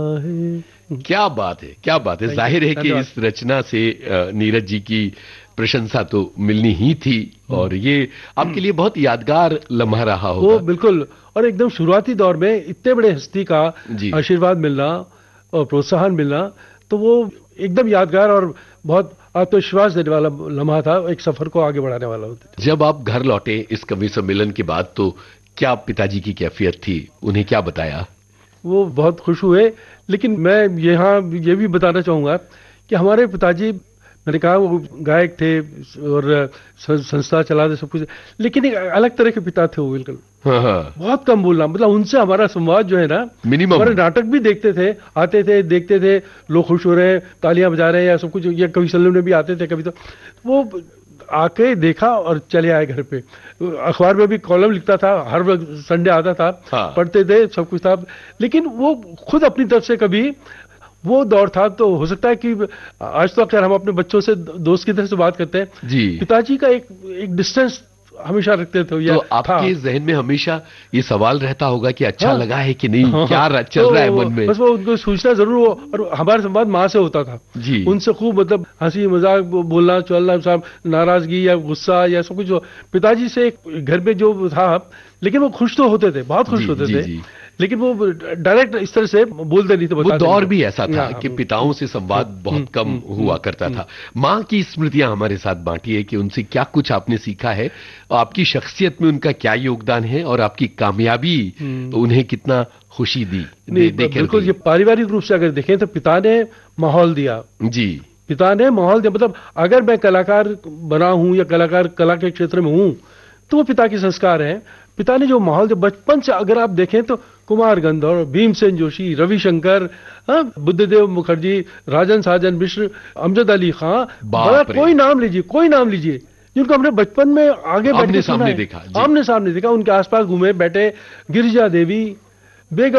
क्या बात है, क्या बात है। जाहिर है कि इस रचना से नीरज जी की प्रशंसा तो मिलनी ही थी और ये आपके लिए बहुत यादगार लम्हा रहा वो होगा। बिल्कुल। और एकदम शुरुआती दौर में इतने बड़े हस्ती का जी। आशीर्वाद मिलना और प्रोत्साहन मिलना, तो वो एकदम यादगार और बहुत आत्मविश्वास देने वाला लम्हा था, एक सफर को आगे बढ़ाने वाला होता था। जब आप घर लौटे इस कवि सम्मेलन के बाद तो क्या पिताजी की कैफियत थी, उन्हें क्या बताया? वो बहुत खुश हुए। लेकिन मैं यहाँ ये भी बताना चाहूँगा कि हमारे पिताजी, मैंने कहा वो गायक थे और संस्था चलाते सब कुछ, लेकिन एक अलग तरह के पिता थे वो, बिल्कुल। हाँ हाँ। बहुत कम बोलना, मतलब उनसे हमारा संवाद जो है ना, मिनिमम। हमारे नाटक भी देखते थे, आते थे, देखते थे, लोग खुश हो रहे हैं, तालियां बजा रहे हैं या सब कुछ, या कभी सल्लम ने भी आते थे कभी, तो वो आके देखा और चले आए घर पे। अखबार में भी कॉलम लिखता था, हर वक्त संडे आता था, हाँ। पढ़ते थे, सब कुछ था। लेकिन वो खुद अपनी तरफ से कभी, वो दौर था तो हो सकता है कि आज तो अक्सर हम अपने बच्चों से दोस्त की तरह से बात करते हैं, जी। पिताजी का एक एक डिस्टेंस हमेशा रखते थे, तो या था। आपके जहन में हमेशा ये सवाल रहता होगा कि अच्छा हाँ लगा है कि नहीं, हाँ हाँ। क्या चल रहा है मन में? बस वो उनको सूचना जरूर हो। और हमारा संवाद माँ से होता था, जी। उनसे खूब मतलब हंसी मजाक बोलना चलना, सब नाराजगी या गुस्सा या सब कुछ जो पिताजी से घर में जो था। लेकिन वो खुश तो होते थे, बहुत खुश जी होते जी थे, जी। लेकिन वो डायरेक्ट इस तरह से बोलते नहीं थे, वो बताते नहीं दौर थे। भी ऐसा था हाँ, कि पिताओं से संवाद बहुत कम हुआ करता था। माँ की स्मृतियां हमारे साथ बांटिए कि उनसे क्या कुछ आपने सीखा है, और आपकी शख्सियत में उनका क्या योगदान है, और आपकी कामयाबी उन्हें कितना खुशी दी, नहीं देकर बिल्कुल। गई। ये पारिवारिक रूप से अगर देखें तो पिता ने माहौल दिया, जी। पिता ने माहौल दिया। मतलब अगर मैं कलाकार बना हूं या कलाकार कला के क्षेत्र में हूं, तो वो पिता के संस्कार हैं। पिता ने जो माहौल दिया बचपन से, अगर आप देखें तो कुमार गंधर्व, भीमसेन जोशी, रविशंकर, हाँ, बुद्धदेव मुखर्जी, राजन साजन मिश्र, अमजद अली खां, बड़ा बाप रे। कोई नाम लीजिए, कोई नाम लीजिए, जिनको हमने बचपन में आगे बैठ आमने के सुना सामने है, देखा। जी। आमने सामने देखा, उनके आसपास घूमे बैठे। गिरिजा देवी, बेगम